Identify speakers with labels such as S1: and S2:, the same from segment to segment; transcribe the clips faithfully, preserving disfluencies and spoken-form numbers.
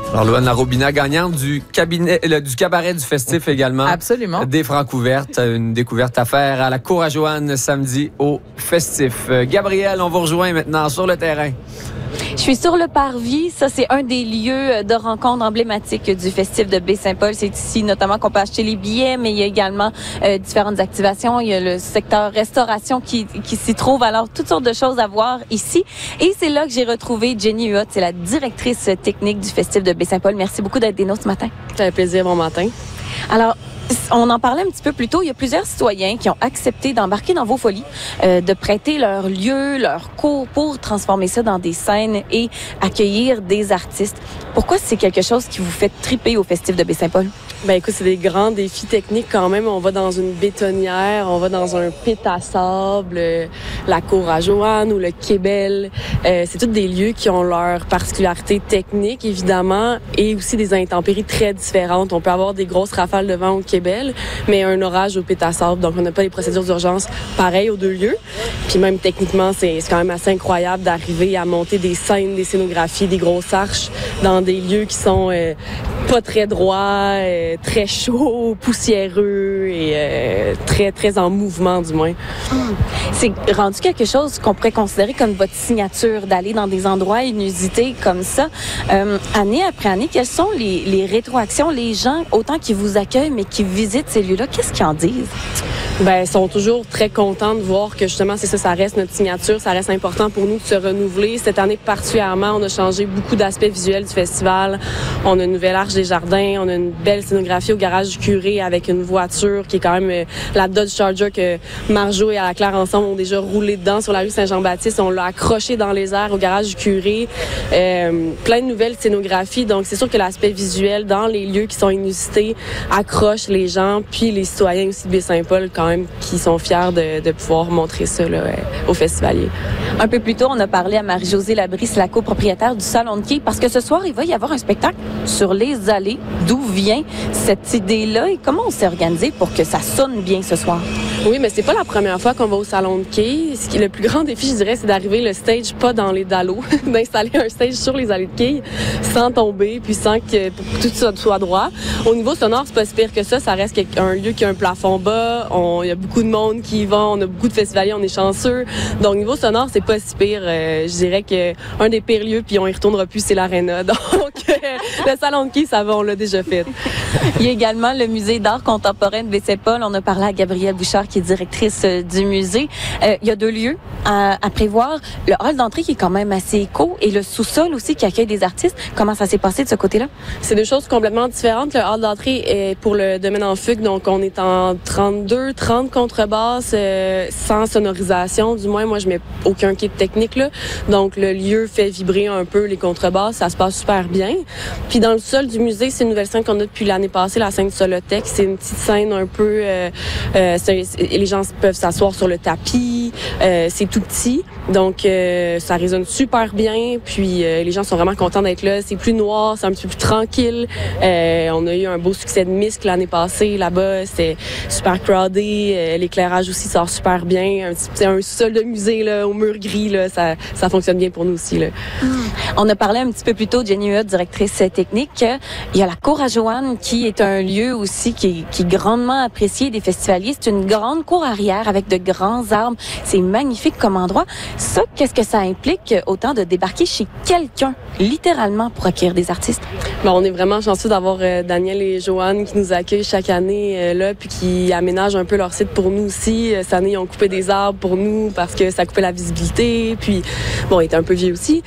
S1: Alors, Louane Larobina, gagnante du, cabinet, le, du cabaret du festif également.
S2: Absolument.
S1: Des Francouvertes, une découverte à faire à la Cour à Joanne samedi au festif. Euh, Gabrielle, on vous rejoint maintenant sur le terrain.
S3: Je suis sur le Parvis. Ça, c'est un des lieux de rencontre emblématiques du festif de Baie-Saint-Paul. C'est ici notamment qu'on peut acheter les billets, mais il y a également euh, différentes activations. Il y a le secteur restauration qui, qui s'y trouve. Alors, toutes sortes de choses à voir ici. Et c'est là que j'ai retrouvé Jenny Huot. C'est la directrice technique du festif de Baie-Saint-Paul. Merci beaucoup d'être des nôtres ce matin.
S4: Ça fait plaisir, bon matin.
S3: Alors, on en parlait un petit peu plus tôt. Il y a plusieurs citoyens qui ont accepté d'embarquer dans vos folies, euh, de prêter leur lieu, leur cours pour transformer ça dans des scènes et accueillir des artistes. Pourquoi c'est quelque chose qui vous fait triper au festif de Baie-Saint-Paul?
S4: Ben écoute, c'est des grands défis techniques quand même. On va dans une bétonnière, on va dans un pit à sable, euh, la Cour à Joanne ou le Québel. Euh, c'est tous des lieux qui ont leurs particularités techniques, évidemment, et aussi des intempéries très différentes. On peut avoir des grosses rafales de vent au Québel, mais un orage au pit à sable. Donc, on n'a pas les procédures d'urgence pareilles aux deux lieux. Puis même techniquement, c'est, c'est quand même assez incroyable d'arriver à monter des scènes, des scénographies, des grosses arches dans des lieux qui sont euh, pas très droits, euh, très chauds, poussiéreux et euh, très, très en mouvement, du moins.
S3: Hum. C'est rendu quelque chose qu'on pourrait considérer comme votre signature, d'aller dans des endroits inusités comme ça. Euh, année après année, quelles sont les, les rétroactions, les gens, autant qui vous accueillent, mais qui visitent ces lieux-là, qu'est-ce qu'ils en disent?
S4: Ben, ils sont toujours très contents de voir que justement, c'est ça, ça reste notre signature, ça reste important pour nous de se renouveler. Cette année particulièrement, on a changé beaucoup d'aspects visuels du festival. On a une nouvelle arche des jardins, on a une belle scénographie au garage du curé avec une voiture qui est quand même euh, la Dodge Charger que Marjo et Ala Claire ensemble ont déjà roulé dedans sur la rue Saint-Jean-Baptiste. On l'a accroché dans les airs au garage du curé. Euh, plein de nouvelles scénographies. Donc, c'est sûr que l'aspect visuel dans les lieux qui sont inusités accroche les gens, puis les citoyens aussi de Baie-Saint-Paul quand même qui sont fiers de, de pouvoir montrer ça là, aux festivaliers.
S3: Un peu plus tôt, on a parlé à Marie-Josée Labrie, la copropriétaire du Salon de quai, parce que ce soir, il va y avoir un spectacle sur les allées. D'où vient cette idée-là et comment on s'est organisé pour que ça sonne bien ce soir?
S4: Oui, mais c'est pas la première fois qu'on va au Salon de quai. Ce qui est le plus grand défi, je dirais, c'est d'arriver le stage pas dans les dallos, d'installer un stage sur les allées de quai sans tomber, puis sans que, pour que tout ça soit droit. Au niveau sonore, c'est pas si pire que ça. Ça reste un lieu qui a un plafond bas. On, il y a beaucoup de monde qui y va. On a beaucoup de festivaliers. On est chanceux. Donc, au niveau sonore, c'est pas si pire. Euh, je dirais que un des pires lieux, puis on y retournera plus, c'est l'Arena. Donc, euh, le Salon de quai, ça va, on l'a déjà fait.
S3: Il y a également le musée d'art contemporain de Baie-Saint-Paul. On a parlé à Gabrielle Bouchard, qui est directrice euh, du musée. Euh, il y a deux lieux à, à prévoir. Le hall d'entrée qui est quand même assez éco et le sous-sol aussi qui accueille des artistes. Comment ça s'est passé de ce côté-là?
S4: C'est deux choses complètement différentes. Le hall d'entrée est pour le domaine en fugue, donc on est en trente-deux, trente contrebasses euh, sans sonorisation. Du moins, moi, je mets aucun kit technique là. Donc, le lieu fait vibrer un peu les contrebasses. Ça se passe super bien. Puis, dans le sol du musée, c'est une nouvelle scène qu'on a depuis l'année passée, la scène Solotech. C'est une petite scène un peu... Euh, euh, c'est, c'est, les gens peuvent s'asseoir sur le tapis. Euh, c'est tout petit. Donc, euh, ça résonne super bien. Puis, euh, les gens sont vraiment contents d'être là. C'est plus noir, c'est un petit peu plus tranquille. Euh, on a eu un beau succès de Misc l'année passée. Là-bas, c'était super crowdé. Euh, l'éclairage aussi sort super bien. Un petit, un sol de musée là, au mur gris, là, ça, ça fonctionne bien pour nous aussi. Là.
S3: Mmh. On a parlé un petit peu plus tôt, Jenny Huot, directrice technique. Il y a la Cour à Joanne qui est un lieu aussi qui, qui est grandement apprécié des festivaliers. C'est une grande cour arrière avec de grands arbres. C'est magnifique comme endroit. Ça, qu'est-ce que ça implique autant de débarquer chez quelqu'un, littéralement, pour accueillir des artistes?
S4: Bon, on est vraiment chanceux d'avoir euh, Daniel et Joanne qui nous accueillent chaque année euh, là, puis qui aménagent un peu leur site pour nous aussi. Euh, cette année, ils ont coupé des arbres pour nous parce que ça coupait la visibilité. Puis, bon, ils étaient un peu vieux aussi,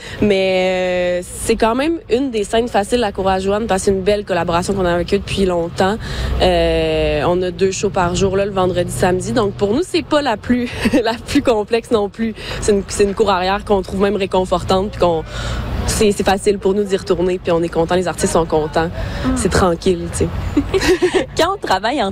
S4: mais euh, c'est quand même une des scènes faciles, la Cour à Joanne, parce que c'est une belle collaboration qu'on a avec eux depuis longtemps. Euh, on a deux shows par jour, là, le vendredi, samedi. Donc, pour nous, c'est pas la plus la plus complexe non plus. C'est une, c'est une cour arrière qu'on trouve même réconfortante, puis qu'on c'est, c'est facile pour nous d'y retourner, puis on est content, les artistes sont contents. Mmh. C'est tranquille, tu sais.
S3: Quand on travaille en